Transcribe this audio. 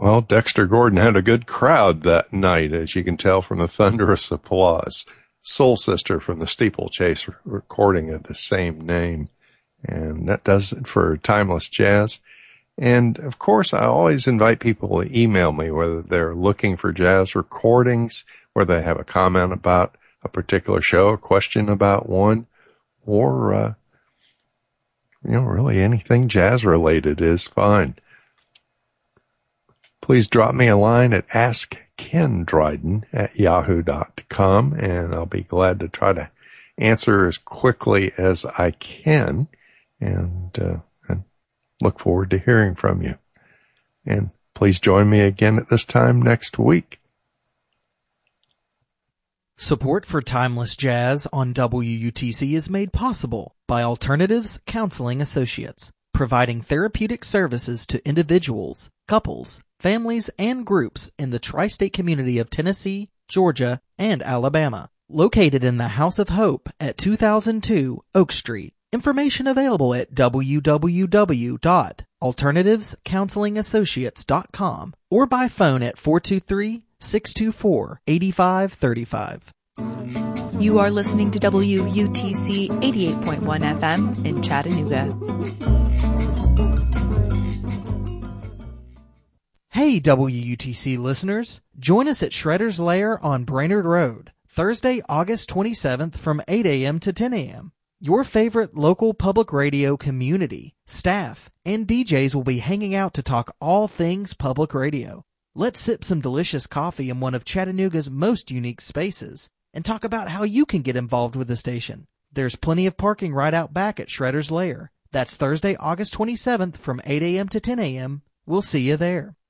Well, Dexter Gordon had a good crowd that night, as you can tell from the thunderous applause. Soul Sister from the Steeplechase recording of the same name. And that does it for Timeless Jazz. And, of course, I always invite people to email me, whether they're looking for jazz recordings, whether they have a comment about a particular show, a question about one, or, really anything jazz-related is fine. Please drop me a line at askkendryden@yahoo.com, and I'll be glad to try to answer as quickly as I can, and look forward to hearing from you. And please join me again at this time next week. Support for Timeless Jazz on WUTC is made possible by Alternatives Counseling Associates, providing therapeutic services to individuals, couples, families, and groups in the tri-state community of Tennessee, Georgia, and Alabama. Located in the House of Hope at 2002 Oak Street. Information available at www.alternativecounselingassociates.com or by phone at 423-624-8535. You are listening to WUTC 88.1 FM in Chattanooga. Hey WUTC listeners, join us at Shredder's Lair on Brainerd Road, Thursday, August 27th from 8 a.m. to 10 a.m. Your favorite local public radio community, staff, and DJs will be hanging out to talk all things public radio. Let's sip some delicious coffee in one of Chattanooga's most unique spaces and talk about how you can get involved with the station. There's plenty of parking right out back at Shredder's Lair. That's Thursday, August 27th from 8 a.m. to 10 a.m. We'll see you there.